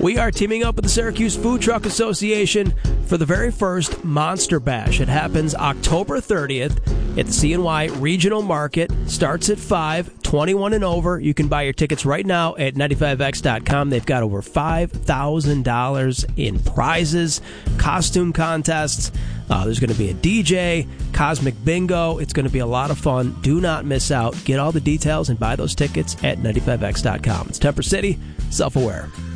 We are teaming up with the Syracuse Food Truck Association for the very first Monster Bash. It happens October 30th at the CNY Regional Market. Starts at 5, 21 and over. You can buy your tickets right now at 95x.com. They've got over $5,000 in prizes, costume contests. There's going to be a DJ, Cosmic Bingo. It's going to be a lot of fun. Do not miss out. Get all the details and buy those tickets at 95x.com. It's Temper City, self-aware.